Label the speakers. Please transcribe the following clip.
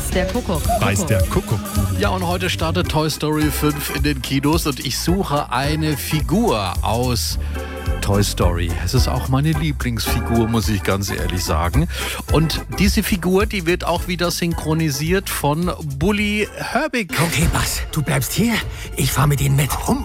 Speaker 1: weiß der Kuckuck.
Speaker 2: Weiß der Kuckuck.
Speaker 3: Ja, und heute startet Toy Story 5 in den Kinos und ich suche eine Figur aus Toy Story. Es ist auch meine Lieblingsfigur, muss ich ganz ehrlich sagen. Und diese Figur, die wird auch wieder synchronisiert von Bully Herbig.
Speaker 4: Okay, Buzz, du bleibst hier. Ich fahr mit Ihnen mit.
Speaker 3: Warum?